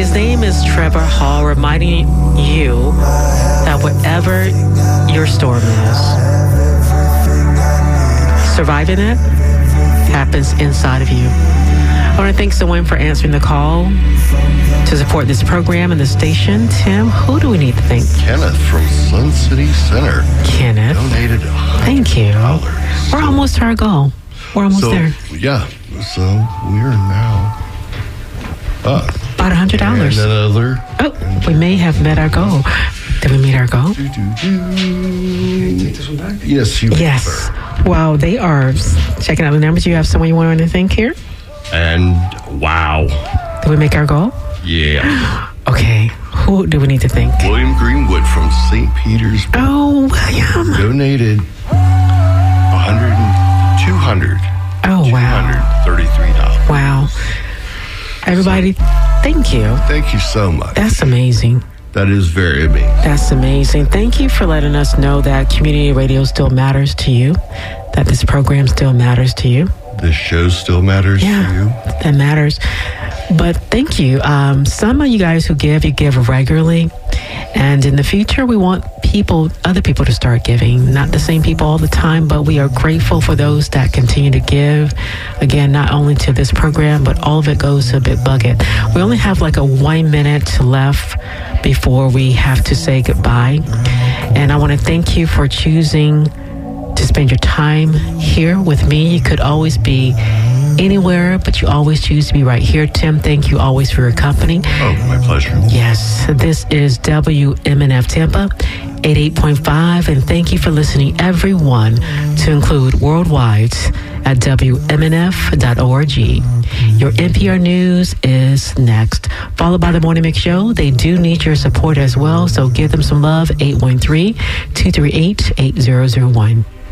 His name is Trevor Hall, reminding you that whatever your storm is, surviving it happens inside of you. I want to thank someone for answering the call to support this program and the station. Tim, who do we need to thank? Kenneth from Sun City Center. Kenneth. Donated $100. Thank you. We're almost to our goal. We're almost there. Yeah. So we're now about $100. And another. Oh, we may have met our goal. Did we meet our goal? Can you take this one back? Yes, you Yes. Wow, they are checking out the numbers. You have someone you want to thank here? And wow. Did we make our goal? Yeah. Okay. Who do we need to thank? William Greenwood from St. Petersburg. Oh, William. Donated $200. Oh, wow. $233. Wow. Everybody, thank you. Thank you so much. That's amazing. That is very amazing. That's amazing. Thank you for letting us know that community radio still matters to you, that this program still matters to you. This show still matters to you. That matters. But thank you. Some of you guys who give, you give regularly. And in the future, we want other people to start giving. Not the same people all the time, but we are grateful for those that continue to give. Again, not only to this program, but all of it goes to Big Bucket. We only have like a 1 minute left before we have to say goodbye. And I want to thank you for choosing to spend your time here with me. You could always be anywhere, but you always choose to be right here. Tim, thank you always for your company. Oh, my pleasure. Yes, this is WMNF Tampa 88.5, and thank you for listening, everyone, to include worldwide at WMNF.org. Your NPR News is next, followed by the Morning Mix Show. They do need your support as well, so give them some love, 813-238-8001.